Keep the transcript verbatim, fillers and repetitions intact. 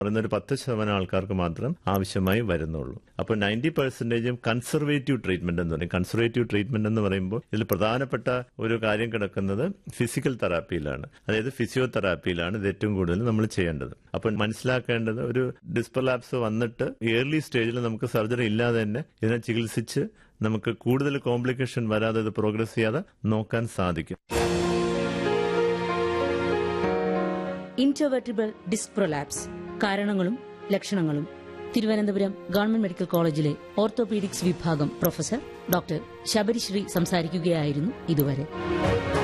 പറയുന്ന ഒരു പത്ത് ശതമാനം ആൾക്കാർക്ക് മാത്രം ആവശ്യമായി വരുന്നുള്ളൂ. അപ്പോൾ നയൻറ്റി പെർസെന്റേജും കൺസർവേറ്റീവ് ട്രീറ്റ്മെന്റ് എന്ന് പറയും. കൺസർവേറ്റീവ് ട്രീറ്റ്മെന്റ് എന്ന് പറയുമ്പോൾ ഇതിൽ പ്രധാനപ്പെട്ട ഒരു കാര്യം കിടക്കുന്നത് ഫിസിക്കൽ തെറാപ്പിയിലാണ്, അതായത് ഫിസിയോതെറാപ്പിയിലാണ് ഇത് ഏറ്റവും കൂടുതൽ നമ്മൾ ചെയ്യേണ്ടത്. അപ്പോൾ മനസ്സിലാക്കേണ്ടത് ഒരു ഡിസ്പ്രലാപ്സ് വന്നിട്ട് ഏർലി സ്റ്റേജിൽ നമുക്ക് സർജറി ഇല്ലാതെ തന്നെ ഇതിനെ ചികിത്സിച്ച് നമുക്ക് കൂടുതൽ കോംപ്ലിക്കേഷൻ വരാതെ ഇത് പ്രോഗ്രസ് ചെയ്യാതെ നോക്കാൻ സാധിക്കും. ഇന്റർവെർട്ടിബ്രൽ ഡിസ്ക് പ്രൊലാപ്സ്, കാരണങ്ങളും ലക്ഷണങ്ങളും. തിരുവനന്തപുരം ഗവൺമെന്റ് മെഡിക്കൽ കോളേജിലെ ഓർത്തോപീഡിക്സ് വിഭാഗം പ്രൊഫസർ ഡോക്ടർ ശബരിശ്രീ സംസാരിക്കുകയായിരുന്നു ഇതുവരെ.